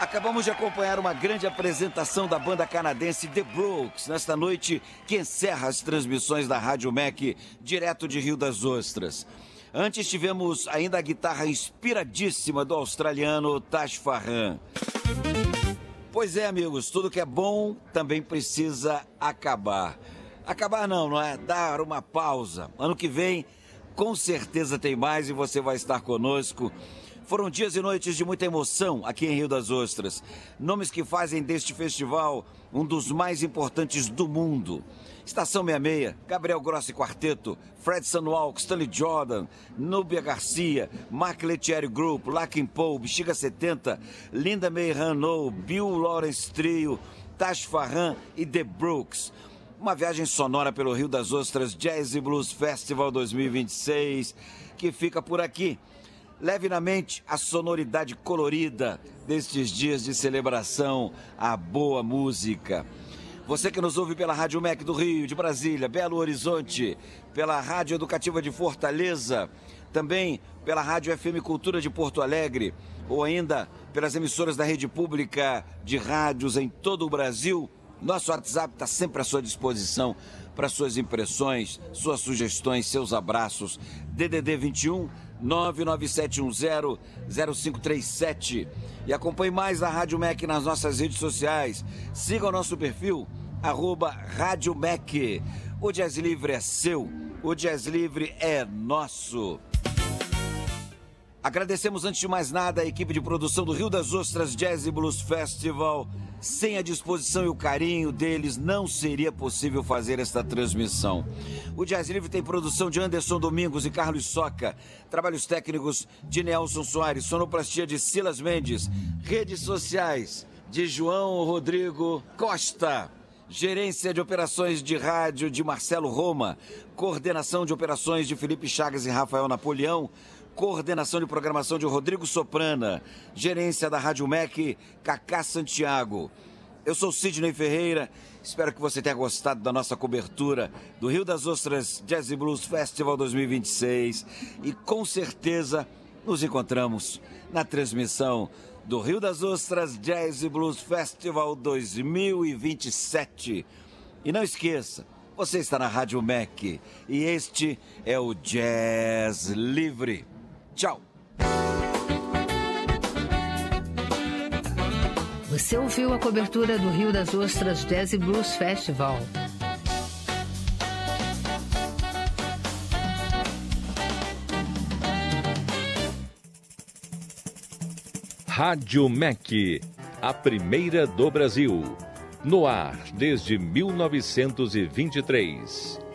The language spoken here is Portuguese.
Acabamos de acompanhar uma grande apresentação da banda canadense The Brooks, nesta noite que encerra as transmissões da Rádio MEC, direto de Rio das Ostras. Antes tivemos ainda a guitarra inspiradíssima do australiano Tash Farran. Pois é, amigos, tudo que é bom também precisa acabar. Acabar não é? Dar uma pausa. Ano que vem, com certeza tem mais e você vai estar conosco. Foram dias e noites de muita emoção aqui em Rio das Ostras. Nomes que fazem deste festival um dos mais importantes do mundo. Estação 66, Gabriel Grossi Quarteto, Fred Sanwalk, Stanley Jordan, Núbia Garcia, Mark Lettieri Group, Larkin Poe, Bexiga 70, Linda May Hanow, Bill Lawrence Trio, Tash Farran e The Brooks. Uma viagem sonora pelo Rio das Ostras Jazz e Blues Festival 2026, que fica por aqui. Leve na mente a sonoridade colorida destes dias de celebração à boa música. Você que nos ouve pela Rádio MEC do Rio, de Brasília, Belo Horizonte, pela Rádio Educativa de Fortaleza, também pela Rádio FM Cultura de Porto Alegre, ou ainda pelas emissoras da rede pública de rádios em todo o Brasil, nosso WhatsApp está sempre à sua disposição para suas impressões, suas sugestões, seus abraços. DDD 21 99710-0537. E acompanhe mais a Rádio MEC nas nossas redes sociais. Siga o nosso perfil, @Rádio MEC. O Jazz Livre é seu, o Jazz Livre é nosso. Agradecemos antes de mais nada a equipe de produção do Rio das Ostras Jazz e Blues Festival. Sem a disposição e o carinho deles, não seria possível fazer esta transmissão. O Jazz Livre tem produção de Anderson Domingos e Carlos Soca, trabalhos técnicos de Nelson Soares, sonoplastia de Silas Mendes, redes sociais de João Rodrigo Costa, gerência de operações de rádio de Marcelo Roma, coordenação de operações de Felipe Chagas e Rafael Napoleão, coordenação de programação de Rodrigo Soprana, gerência da Rádio MEC, Cacá Santiago. Eu sou Sidney Ferreira, espero que você tenha gostado da nossa cobertura do Rio das Ostras Jazz e Blues Festival 2026 e com certeza nos encontramos na transmissão do Rio das Ostras Jazz e Blues Festival 2027. E não esqueça, você está na Rádio MEC e este é o Jazz Livre. Tchau. Você ouviu a cobertura do Rio das Ostras Jazz e Blues Festival. Rádio MEC, a primeira do Brasil. No ar desde 1923.